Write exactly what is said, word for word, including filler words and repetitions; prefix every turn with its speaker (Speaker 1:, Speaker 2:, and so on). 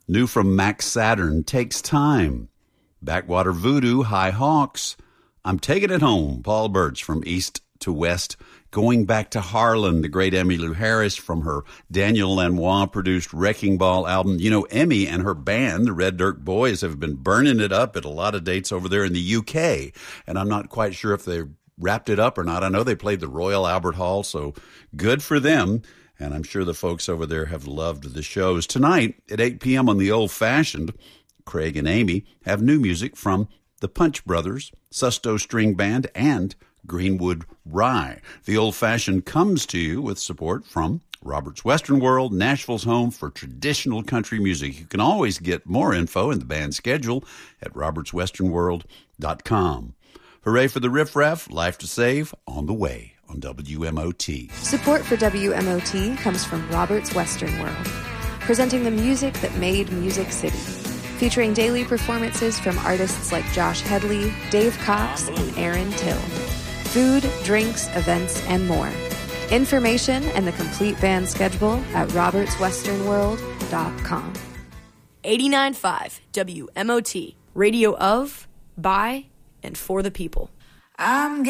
Speaker 1: New from Max Saturn, Takes Time. Backwater Voodoo, High Hawks. I'm Taking It Home, Paul Birch, From East to West. Going Back to Harlan, the great Emmylou Harris from her Daniel Lanois-produced Wrecking Ball album. You know, Emmy and her band, the Red Dirt Boys, have been burning it up at a lot of dates over there in the U K. And I'm not quite sure if they wrapped it up or not. I know they played the Royal Albert Hall, so good for them. And I'm sure the folks over there have loved the shows. Tonight at eight p.m. on The Old Fashioned, Craig and Amy have new music from the Punch Brothers, Susto String Band, and Greenwood Rye. The Old Fashioned comes to you with support from Robert's Western World, Nashville's home for traditional country music. You can always get more info in the band schedule at roberts western world dot com. Hooray for the Riff Raff, Life to Save, on the way on W M O T.
Speaker 2: Support for W M O T comes from Robert's Western World, presenting the music that made Music City. Featuring daily performances from artists like Josh Headley, Dave Cox, and Aaron Till. Food, drinks, events, and more. Information and the complete band schedule at roberts western world dot com.
Speaker 3: eighty-nine point five W M O T, radio of, by, and for the people.
Speaker 4: I'm